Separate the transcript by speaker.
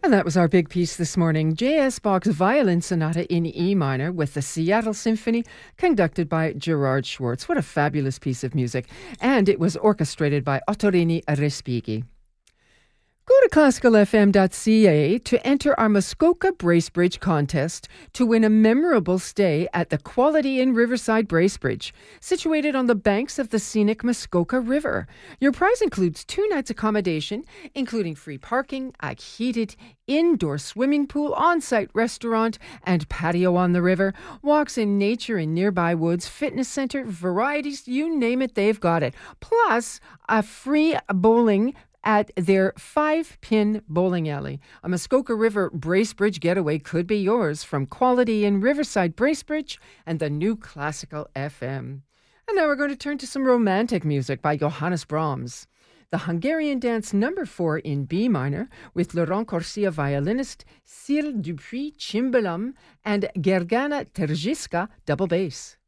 Speaker 1: And that was our big piece this morning. J.S. Bach's Violin Sonata in E minor with the Seattle Symphony, conducted by Gerard Schwartz. What a fabulous piece of music. And it was orchestrated by Ottorini Respighi. Go to classicalfm.ca to enter our Muskoka Bracebridge contest to win a memorable stay at the Quality Inn Riverside Bracebridge, situated on the banks of the scenic Muskoka River. Your prize includes 2 nights accommodation, including free parking, a heated indoor swimming pool, on-site restaurant, and patio on the river, walks in nature in nearby woods, fitness center, varieties, you name it, they've got it. Plus, a free bowling at their 5-pin bowling alley. A Muskoka River Bracebridge getaway could be yours from Quality in Riverside Bracebridge and the new Classical FM. And now we're going to turn to some romantic music by Johannes Brahms. The Hungarian Dance No. 4 in B minor with Laurent Corsia violinist, Cyril Dupuis cimbalom, and Gergana Terziska double bass.